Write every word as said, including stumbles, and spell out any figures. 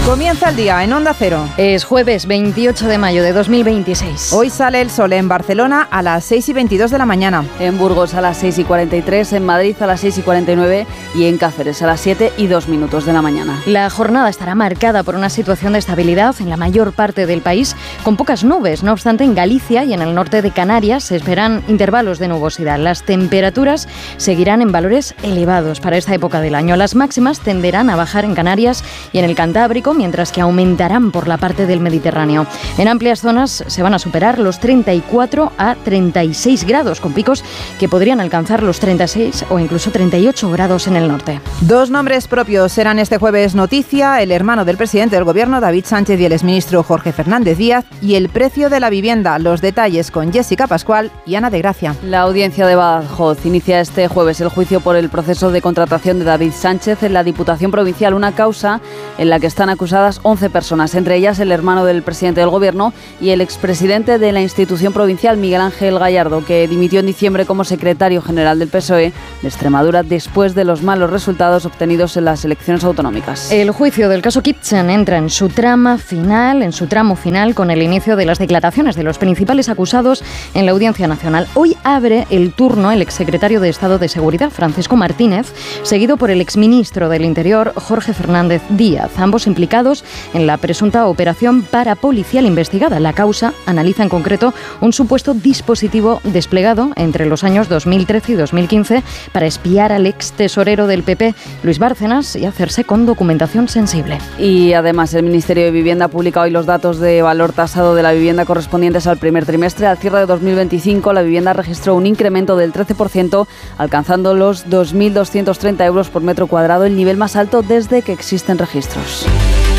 Comienza el día en Onda Cero. Es jueves veintiocho de mayo de dos mil veintiséis. Hoy sale el sol en Barcelona a las seis y veintidós de la mañana. En Burgos a las seis y cuarenta y tres, en Madrid a las seis y cuarenta y nueve y en Cáceres a las siete y dos minutos de la mañana. La jornada estará marcada por una situación de estabilidad en la mayor parte del país, con pocas nubes. No obstante, en Galicia y en el norte de Canarias se esperan intervalos de nubosidad. Las temperaturas seguirán en valores elevados para esta época del año. Las máximas tenderán a bajar en Canarias y en el Cantábrico, mientras que aumentarán por la parte del Mediterráneo. En amplias zonas se van a superar los treinta y cuatro a treinta y seis grados, con picos que podrían alcanzar los treinta y seis o incluso treinta y ocho grados en el norte. Dos nombres propios serán este jueves noticia: el hermano del presidente del gobierno, David Sánchez, y el exministro Jorge Fernández Díaz, y el precio de la vivienda. Los detalles con Jessica Pascual y Ana de Gracia. La audiencia de Badajoz inicia este jueves el juicio por el proceso de contratación de David Sánchez en la Diputación Provincial, una causa en la que están acusadas once personas, entre ellas el hermano del presidente del gobierno y el expresidente de la institución provincial, Miguel Ángel Gallardo, que dimitió en diciembre como secretario general del P S O E de Extremadura después de los malos resultados obtenidos en las elecciones autonómicas. El juicio del caso Kitchen entra en su trama final, en su tramo final, con el inicio de las declaraciones de los principales acusados en la Audiencia Nacional. Hoy abre el turno el exsecretario de Estado de Seguridad, Francisco Martínez, seguido por el exministro del Interior, Jorge Fernández Díaz, ambos implicados en la presunta operación parapolicial investigada. La causa analiza en concreto un supuesto dispositivo desplegado entre los años dos mil trece y dos mil quince para espiar al ex tesorero del P P, Luis Bárcenas, y hacerse con documentación sensible. Y además el Ministerio de Vivienda ha publicado hoy los datos de valor tasado de la vivienda correspondientes al primer trimestre. Al cierre de dos mil veinticinco, la vivienda registró un incremento del trece por ciento, alcanzando los dos mil doscientos treinta euros por metro cuadrado, el nivel más alto desde que existen registros.